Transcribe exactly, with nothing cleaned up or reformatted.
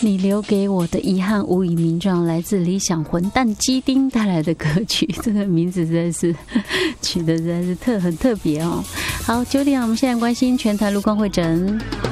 你留给我的遗憾无以名状，来自理想混蛋基丁带来的歌曲，这个名字实在是取得实在是特很特别哦。好，九点我们现在关心全台路况会诊。